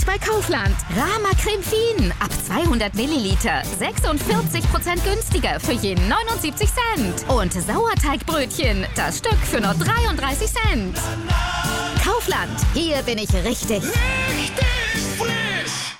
bei Kaufland. Rama Creme Fien ab 200 Milliliter. 46% günstiger für je 79 Cent. Und Sauerteigbrötchen, das Stück für nur 33 Cent. Kaufland, hier bin ich richtig. Richtig frisch!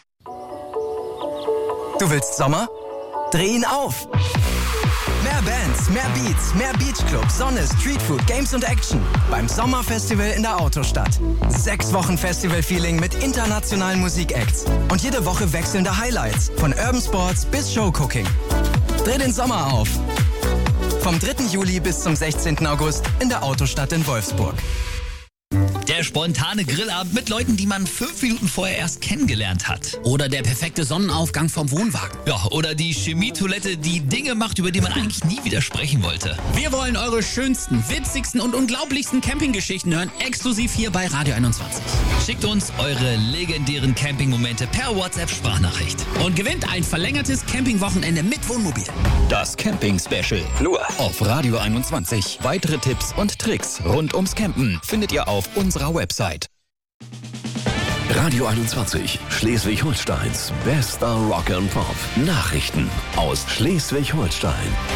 Du willst Sommer? Dreh ihn auf! Mehr Bands, mehr Beats, mehr Beachclub, Sonne, Streetfood, Games und Action. Beim Sommerfestival in der Autostadt. 6 Wochen Festival-Feeling mit internationalen Musikacts. Und jede Woche wechselnde Highlights. Von Urban Sports bis Showcooking. Dreh den Sommer auf! Vom 3. Juli bis zum 16. August in der Autostadt in Wolfsburg. Der spontane Grillabend mit Leuten, die man 5 Minuten vorher erst kennengelernt hat. Oder der perfekte Sonnenaufgang vom Wohnwagen. Ja, oder die Chemietoilette, die Dinge macht, über die man eigentlich nie wieder sprechen wollte. Wir wollen eure schönsten, witzigsten und unglaublichsten Campinggeschichten hören, exklusiv hier bei Radio 21. Schickt uns eure legendären Campingmomente per WhatsApp-Sprachnachricht. Und gewinnt ein verlängertes Campingwochenende mit Wohnmobil. Das Camping-Special. Nur auf Radio 21. Weitere Tipps und Tricks rund ums Campen findet ihr auf unserer Website. Radio 21, Schleswig-Holsteins bester Rock and Pop. Nachrichten aus Schleswig-Holstein.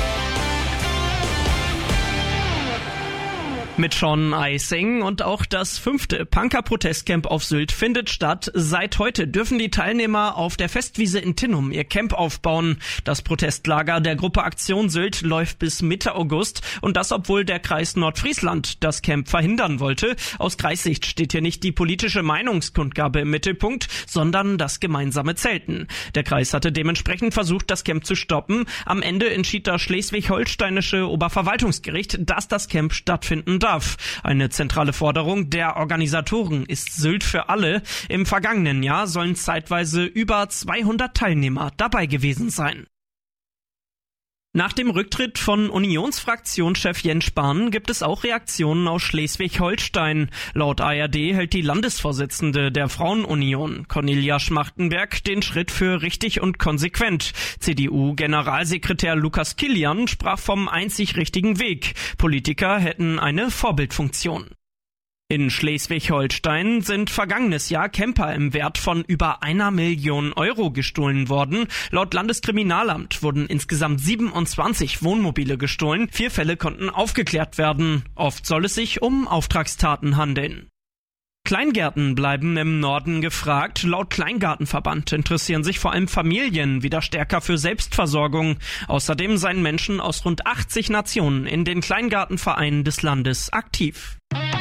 Mit Sean Eising und auch das 5. Punker-Protestcamp auf Sylt findet statt. Seit heute dürfen die Teilnehmer auf der Festwiese in Tinnum ihr Camp aufbauen. Das Protestlager der Gruppe Aktion Sylt läuft bis Mitte August und das, obwohl der Kreis Nordfriesland das Camp verhindern wollte. Aus Kreissicht steht hier nicht die politische Meinungskundgabe im Mittelpunkt, sondern das gemeinsame Zelten. Der Kreis hatte dementsprechend versucht, das Camp zu stoppen. Am Ende entschied das schleswig-holsteinische Oberverwaltungsgericht, dass das Camp stattfinden darf. Eine zentrale Forderung der Organisatoren ist Sylt für alle. Im vergangenen Jahr sollen zeitweise über 200 Teilnehmer dabei gewesen sein. Nach dem Rücktritt von Unionsfraktionschef Jens Spahn gibt es auch Reaktionen aus Schleswig-Holstein. Laut ARD hält die Landesvorsitzende der Frauenunion, Cornelia Schmachtenberg, den Schritt für richtig und konsequent. CDU-Generalsekretär Lukas Kilian sprach vom einzig richtigen Weg. Politiker hätten eine Vorbildfunktion. In Schleswig-Holstein sind vergangenes Jahr Camper im Wert von über 1 Million Euro gestohlen worden. Laut Landeskriminalamt wurden insgesamt 27 Wohnmobile gestohlen. 4 Fälle konnten aufgeklärt werden. Oft soll es sich um Auftragstaten handeln. Kleingärten bleiben im Norden gefragt. Laut Kleingartenverband interessieren sich vor allem Familien wieder stärker für Selbstversorgung. Außerdem seien Menschen aus rund 80 Nationen in den Kleingartenvereinen des Landes aktiv.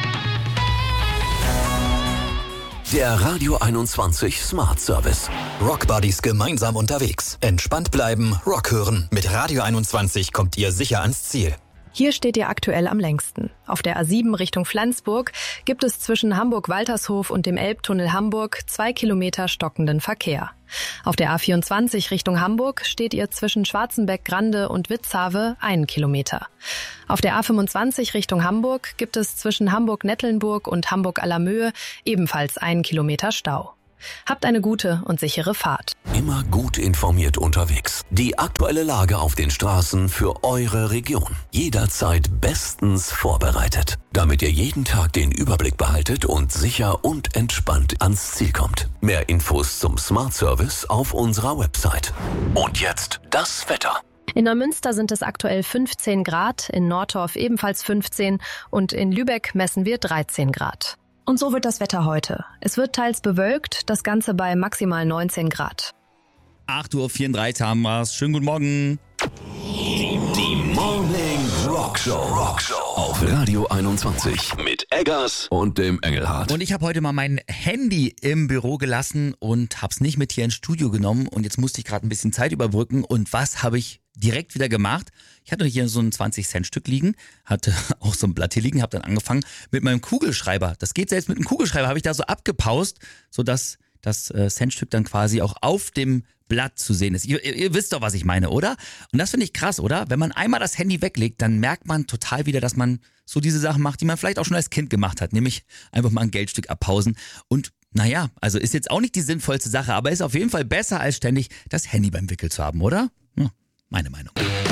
Der Radio 21 Smart Service. Rock Buddies gemeinsam unterwegs. Entspannt bleiben, Rock hören. Mit Radio 21 kommt ihr sicher ans Ziel. Hier steht ihr aktuell am längsten. Auf der A7 Richtung Flensburg gibt es zwischen Hamburg-Waltershof und dem Elbtunnel Hamburg 2 Kilometer stockenden Verkehr. Auf der A24 Richtung Hamburg steht ihr zwischen Schwarzenbeck-Grande und Witzhave 1 Kilometer. Auf der A25 Richtung Hamburg gibt es zwischen Hamburg-Nettlenburg und Hamburg-Allermöhe ebenfalls 1 Kilometer Stau. Habt eine gute und sichere Fahrt. Immer gut informiert unterwegs. Die aktuelle Lage auf den Straßen für eure Region. Jederzeit bestens vorbereitet, damit ihr jeden Tag den Überblick behaltet und sicher und entspannt ans Ziel kommt. Mehr Infos zum Smart Service auf unserer Website. Und jetzt das Wetter. In Neumünster sind es aktuell 15 Grad, in Nordorf ebenfalls 15 und in Lübeck messen wir 13 Grad. Und so wird das Wetter heute. Es wird teils bewölkt, das Ganze bei maximal 19 Grad. 8:34 Uhr haben wir's. Schönen guten Morgen. Die Morning Rock Show auf Radio 21 mit Eggers und dem Engelhardt. Und ich habe heute mal mein Handy im Büro gelassen und hab's nicht mit hier ins Studio genommen. Und jetzt musste ich gerade ein bisschen Zeit überbrücken. Und was habe ich direkt wieder gemacht? Ich hatte hier so ein 20-Cent-Stück liegen, hatte auch so ein Blatt hier liegen, habe dann angefangen mit meinem Kugelschreiber. Das geht selbst mit einem Kugelschreiber, habe ich da so abgepaust, sodass das Centstück dann quasi auch auf dem Blatt zu sehen ist. Ihr wisst doch, was ich meine, oder? Und das finde ich krass, oder? Wenn man einmal das Handy weglegt, dann merkt man total wieder, dass man so diese Sachen macht, die man vielleicht auch schon als Kind gemacht hat, nämlich einfach mal ein Geldstück abpausen. Und naja, also ist jetzt auch nicht die sinnvollste Sache, aber ist auf jeden Fall besser, als ständig das Handy beim Wickel zu haben, oder? Ja, meine Meinung.